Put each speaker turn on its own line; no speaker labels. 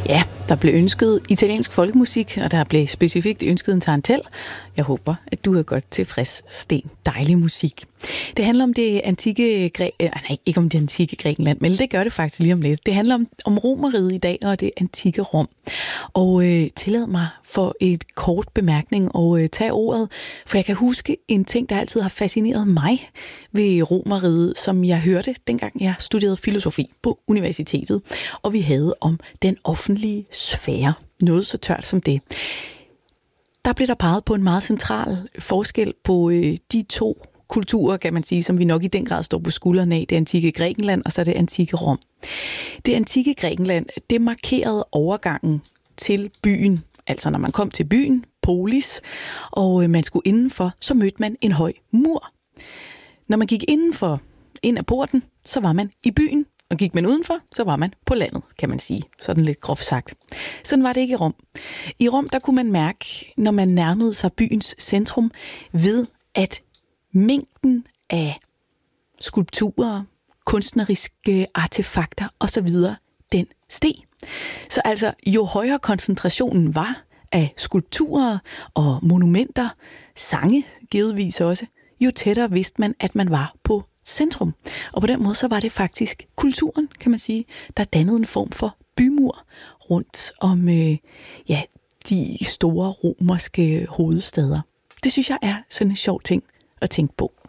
Ja, der blev ønsket italiensk folkemusik, og der blev specifikt ønsket en tarantel. Jeg håber, at du er godt tilfreds, Sten. Dejlig musik. Det handler om det antikke ikke om det antikke Grækenland, men det gør det faktisk lige om lidt. Det handler om Romeriet i dag og det antikke Rom. Og tillad mig for et kort bemærkning og tage ordet, for jeg kan huske en ting, der altid har fascineret mig ved Romeriet, som jeg hørte, dengang jeg studerede filosofi på universitetet, og vi havde om den offentlige sfære. Noget så tørt som det. Der blev der peget på en meget central forskel på de to kulturer, kan man sige, som vi nok i den grad står på skuldrene af, det antikke Grækenland og så det antikke Rom. Det antikke Grækenland, det markerede overgangen til byen. Altså når man kom til byen, polis, og man skulle indenfor, så mødte man en høj mur. Når man gik ind af porten, så var man i byen, og gik man udenfor, så var man på landet, kan man sige. Sådan lidt groft sagt. Sådan var det ikke i Rom. I Rom, der kunne man mærke, når man nærmede sig byens centrum, ved at mængden af skulpturer, kunstneriske artefakter osv., den steg. Så altså, jo højere koncentrationen var af skulpturer og monumenter, sange givetvis også, jo tættere vidste man, at man var på centrum. Og på den måde, så var det faktisk kulturen, kan man sige, der dannede en form for bymur rundt om de store romerske hovedstæder. Det synes jeg er sådan en sjov ting at tænke på.